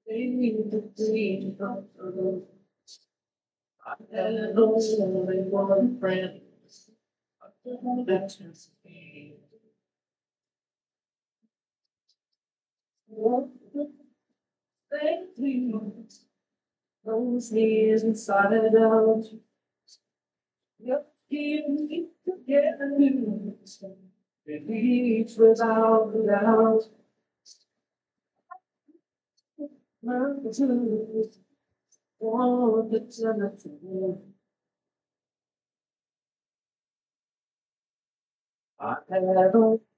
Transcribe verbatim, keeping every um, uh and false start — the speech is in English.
need to dream of the I had only one friend. That just me. Thank you. Those years inside out. Yep, you together. It leaves without a doubt. Learn to want the temperature. I had a